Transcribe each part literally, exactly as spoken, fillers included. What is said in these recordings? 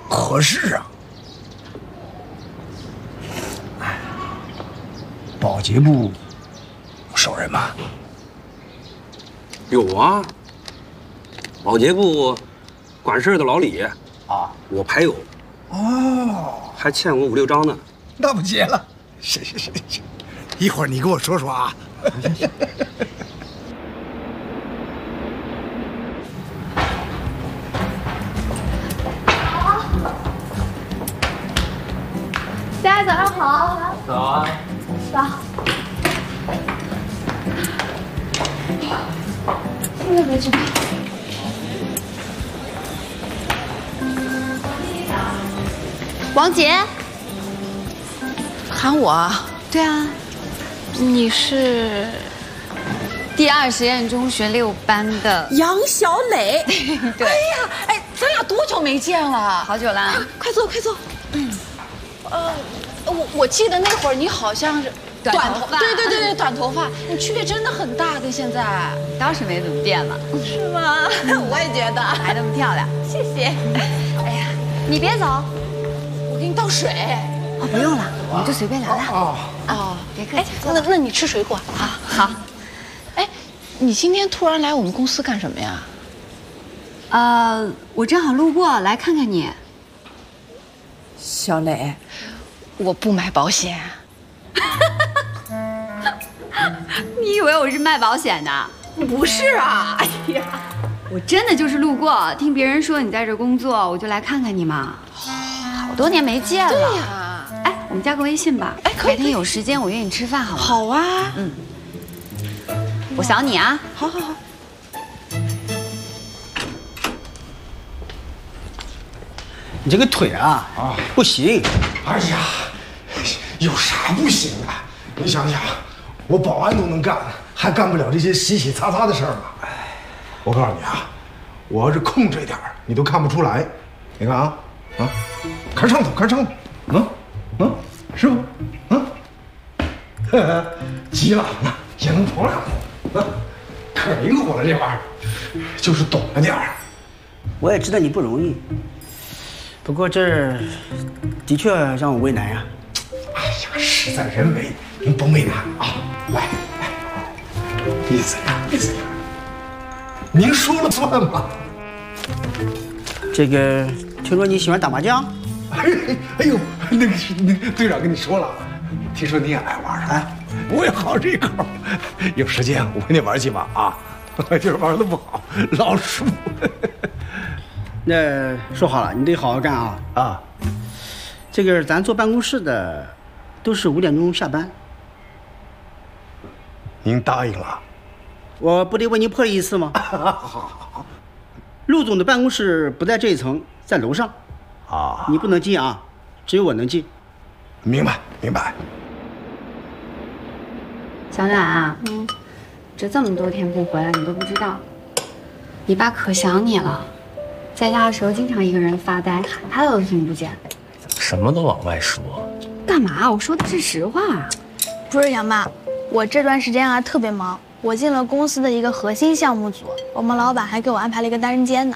合适啊。哎，保洁部少人吗？ 有啊，保洁部管事的老李啊， 我排有。 哦， 还欠我五六张呢。 那不结了。是是是是，一会儿你跟我说说啊。 大家早上好。 早啊。 早。这个位置吧。王杰， 喊我啊？ 对啊，你是第二实验中学六班的杨小磊。 对。 哎呀，哎，咱俩多久没见了？ 好久啦。 快坐，快坐。嗯。呃，我我记得那会儿你好像是短头发。 对对对对，短头发。你区别真的很大，跟现在。 倒是没怎么变了。 是吗？我也觉得。 还那么漂亮。 谢谢。 哎呀，你别走。 给你倒水哦，不用了，我们就随便聊聊。 哦哦， 别客气。 那那你吃水果啊？ 好。 哎，你今天突然来我们公司干什么呀？ 呃，我正好路过，来看看你。 小磊，我不买保险。 你以为我是卖保险的？ 不是啊！哎呀， 我真的就是路过，听别人说你在这工作，我就来看看你嘛。好多年没见了。 对呀。 哎，我们加个微信吧。 哎，可以。 改天有时间我约你吃饭好吗？ 好啊。 嗯。我想你啊。 好好好。 你这个腿啊啊不行。哎呀，有啥不行啊？你想想，我保安都能干，还干不了这些洗洗擦擦的事儿吗？哎，我告诉你啊，我要是控制一点，你都看不出来。你看啊。啊，看上头，看上头，嗯嗯，是不？嗯，呵呵，急了也能跑两步，啊，可灵活了这玩意儿，就是懂了点儿。 我也知道你不容易，不过这的确让我为难呀。 哎呀，事在人为，您甭为难啊！来来，意思呀，意思呀，您说了算嘛。 这个。听说你喜欢打麻将？ 哎哎呦，那个是那个队长跟你说了，听说你也爱玩啊，我也好这口，有时间我陪你玩几把啊。今儿玩的不好，老输。 那说好了，你得好好干啊啊！这个咱坐办公室的，都是五点钟下班。 您答应了？ 我不得为您破例一次吗？ 好好好。 陆总的办公室不在这一层。在楼上，啊，你不能进啊，只有我能进。 明白，明白。 小暖啊，嗯，这这么多天不回来，你都不知道，你爸可想你了，在家的时候经常一个人发呆，喊他都听不见。 什么都往外说， 干嘛？我说的是实话。 不是杨妈，我这段时间啊特别忙，我进了公司的一个核心项目组，我们老板还给我安排了一个单人间呢。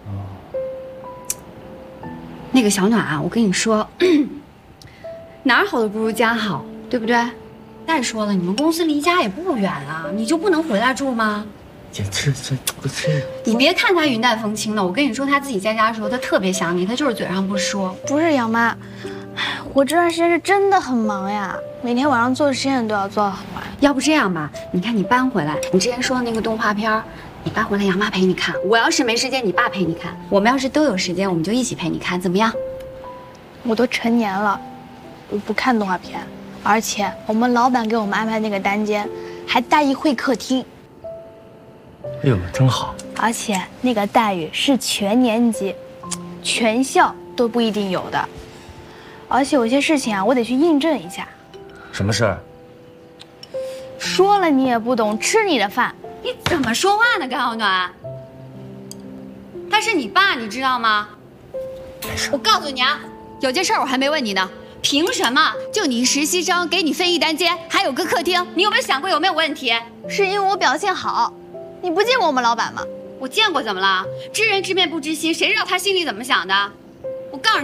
那个小暖啊，我跟你说，哪儿好都不如家好，对不对？再说了，你们公司离家也不远啊，你就不能回来住吗？ 这这这不是。 你别看他云淡风轻的，我跟你说，他自己在家的时候，他特别想你，他就是嘴上不说。 不是杨妈，我这段时间是真的很忙呀，每天晚上做实验都要做到很晚。 要不这样吧，你看你搬回来，你之前说的那个动画片。你搬回来，杨妈陪你看。我要是没时间，你爸陪你看。我们要是都有时间，我们就一起陪你看，怎么样？ 我都成年了，我不看动画片，而且我们老板给我们安排那个单间，还带一会客厅。 哎呦，真好！ 而且那个待遇是全年级、全校都不一定有的。而且有些事情啊，我得去印证一下。 什么事儿？ 说了你也不懂，吃你的饭。 你怎么说话呢，高小暖？他是你爸，你知道吗？ 没事。 我告诉你啊，有件事我还没问你呢。凭什么就你实习生给你分一单间，还有个客厅？你有没有想过有没有问题？ 是因为我表现好。你不见过我们老板吗？ 我见过，怎么了？知人知面不知心，谁知道他心里怎么想的？我告诉你。